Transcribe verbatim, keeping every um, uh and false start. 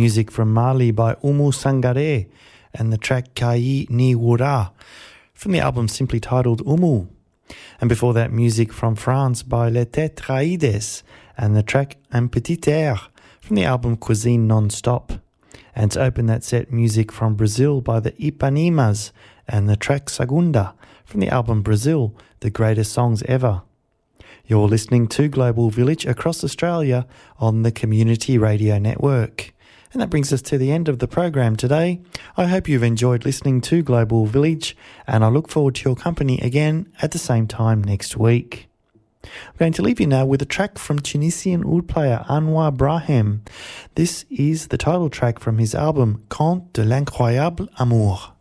music from Mali by Oumou Sangaré and the track Kayi Ni Wura from the album simply titled Oumou. And before that, music from France by Les Tetraïdes and the track Un Petit Air from the album Cuisine Non-Stop. And to open that set, music from Brazil by the Ipanimas and the track Sagunda from the album Brazil, The Greatest Songs Ever. You're listening to Global Village across Australia on the Community Radio Network. And that brings us to the end of the program today. I hope you've enjoyed listening to Global Village, and I look forward to your company again at the same time next week. I'm going to leave you now with a track from Tunisian oud player Anwar Brahim. This is the title track from his album Conte de l'incroyable amour.